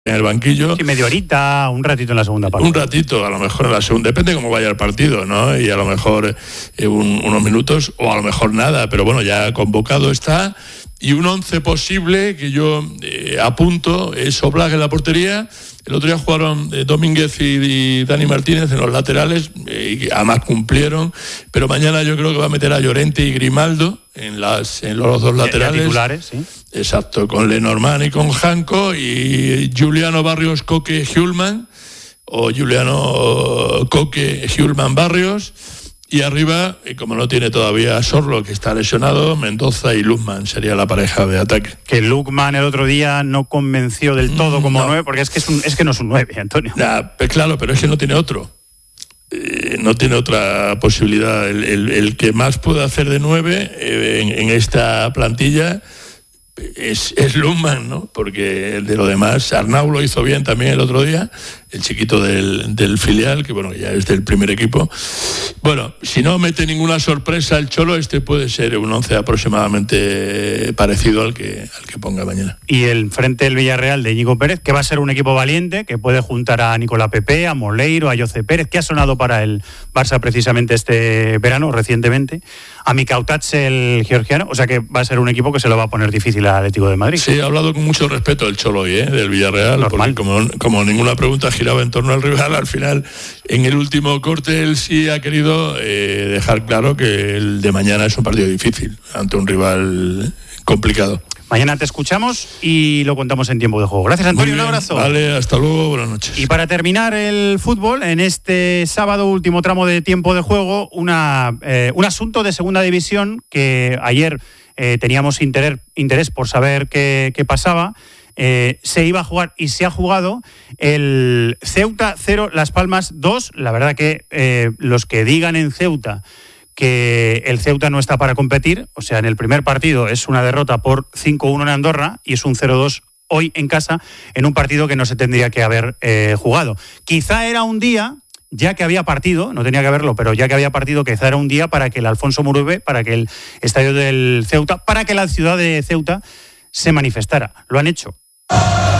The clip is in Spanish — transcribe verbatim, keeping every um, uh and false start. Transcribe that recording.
en el banquillo. Sí, media horita, un ratito en la segunda parte. Un ratito, a lo mejor en la segunda, depende de cómo vaya el partido, ¿no? Y a lo mejor eh, un, unos minutos o a lo mejor nada, pero bueno, ya convocado está. Y un once posible que yo eh, apunto es Oblak en la portería. El otro día jugaron eh, Domínguez y, y Dani Martínez en los laterales, eh, y además cumplieron, pero mañana yo creo que va a meter a Llorente y Grimaldo en, las, en los dos laterales. Ya titulares, sí. Exacto, con Lenormand y con Janko, y Juliano Barrios, Coque, Hjulman, o Juliano Coque, Hjulman, Barrios. Y arriba, y como no tiene todavía a Sorlo, que está lesionado, Mendoza y Lukman sería la pareja de ataque. Que Lukman el otro día no convenció del todo como no. nueve, porque es que, es, un, es que no es un nueve, Antonio. Nah, pues claro, pero es que no tiene otro. Eh, no tiene otra posibilidad. El, el, el que más puede hacer de nueve eh, en, en esta plantilla es, es Lukman, ¿no? Porque de lo demás, Arnau lo hizo bien también el otro día, el chiquito del, del filial, que bueno, ya es del primer equipo. Bueno, si no mete ninguna sorpresa el Cholo, este puede ser un once aproximadamente parecido al que, al que ponga mañana. Y el frente del Villarreal de Íñigo Pérez, que va a ser un equipo valiente, que puede juntar a Nicolás Pepe, a Moleiro, a Jose Pérez, que ha sonado para el Barça precisamente este verano, recientemente, a Mikautats, el georgiano, o sea que va a ser un equipo que se lo va a poner difícil al Atlético de Madrid. Sí, ha hablado con mucho respeto el Cholo hoy, ¿eh? Del Villarreal, normal, porque como, como ninguna pregunta giraba en torno al rival, al final, en el último corte, él sí ha querido eh, dejar claro que el de mañana es un partido difícil ante un rival complicado. Mañana te escuchamos y lo contamos en tiempo de juego. Gracias, Antonio, un abrazo. Vale, hasta luego, buenas noches. Y para terminar el fútbol, en este sábado, último tramo de tiempo de juego, una, eh, un asunto de segunda división que ayer eh, teníamos interés, interés por saber qué, qué pasaba. Eh, se iba a jugar y se ha jugado el Ceuta cero, Las Palmas dos. La verdad que eh, los que digan en Ceuta que el Ceuta no está para competir, o sea, en el primer partido es una derrota por cinco uno en Andorra y es un cero dos hoy en casa en un partido que no se tendría que haber eh, jugado. Quizá era un día, ya que había partido, no tenía que haberlo, pero ya que había partido, quizá era un día para que el Alfonso Murube, para que el estadio del Ceuta, para que la ciudad de Ceuta se manifestara. Lo han hecho.